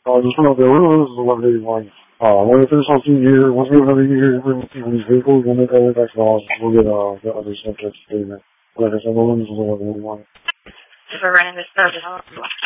你看到在俄罗斯我这地方我也很少注意，我觉得一个你最后用的在我在说，我觉得这是现在这里面，我在想我们是我的地方。 If I ran into service,